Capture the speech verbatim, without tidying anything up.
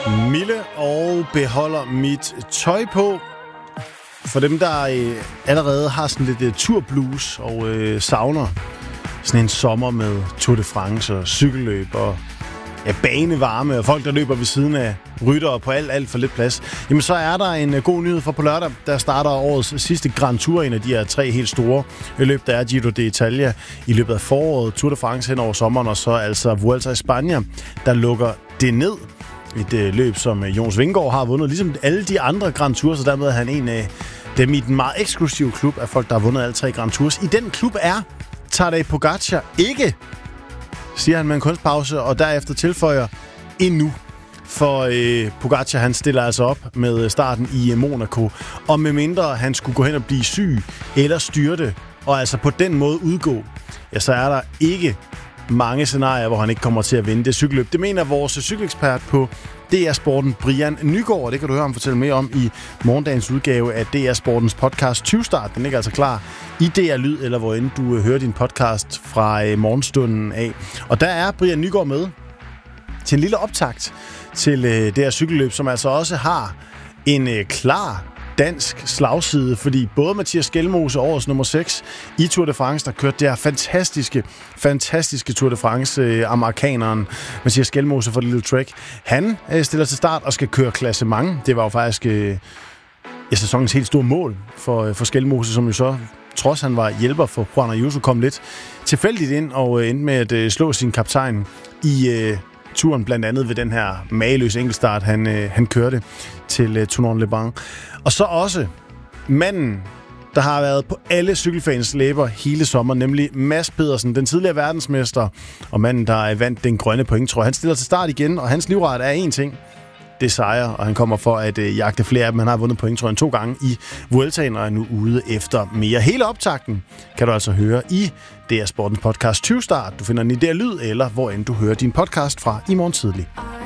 Mille og beholder mit tøj på. For dem, der øh, allerede har sådan lidt øh, turblues og øh, savner sådan en sommer med Tour de France og cykelløb og ja, banevarme og folk, der løber ved siden af ryttere på alt, alt for lidt plads, jamen så er der en øh, god nyhed for på lørdag. Der starter årets sidste Grand Tour, en af de her tre helt store løb, der er Giro d'Italia i løbet af foråret, Tour de France hen over sommeren, og så altså Vuelta a España, der lukker det ned. Et øh, løb, som øh, Jonas Vingegaard har vundet, ligesom alle de andre Grand Tours, så dermed er han en af dem i den meget eksklusive klub af folk, der har vundet alle tre Grand Tours. I den klub er Tadej Pogačar ikke, siger han med en kunstpause, og derefter tilføjer endnu. For øh, Pogačar, han stiller altså op med starten i Monaco, og med mindre han skulle gå hen og blive syg eller styrte, og altså på den måde udgå, ja, så er der ikke mange scenarier, hvor han ikke kommer til at vinde det cykelløb. Det mener vores cykelekspert på D R Sporten, Brian Nygaard, og det kan du høre ham fortælle mere om i morgendagens udgave af D R Sportens podcast tyve start. Den ligger altså klar i D R Lyd, eller hvor end du hører din podcast fra morgenstunden af. Og der er Brian Nygaard med til en lille optakt til det her cykelløb, som altså også har en klar dansk slagside, fordi både Mathias Skjelmose, årets nummer seks i Tour de France, der kørte det her fantastiske, fantastiske Tour de France, øh, amerikaneren Mathias Skjelmose for Little Trek, han øh, stiller til start og skal køre klassement. Det var jo faktisk øh, ja, sæsonens helt store mål for, øh, for Skjelmose, som jo så, trods han var hjælper for Juan Ayuso, kom lidt tilfældigt ind og øh, endte med at øh, slå sin kaptajn i øh, turen, blandt andet ved den her mageløse enkeltstart, han, øh, han kørte til øh, Tournon-les-Bains. Og så også manden, der har været på alle cykelfans læber hele sommer, nemlig Mads Pedersen, den tidligere verdensmester, og manden, der vandt den grønne point, tror jeg. Han stiller til start igen, og hans livret er én ting. Det er sejre, og han kommer for at øh, jagte flere af dem. Han har vundet point, tror jeg, to gange i Vueltaen, og er nu ude efter mere. Hele optakten kan du altså høre i D R Sportens podcast tyve start. Du finder den i D R Lyd, eller hvor end du hører din podcast fra i morgen tidlig.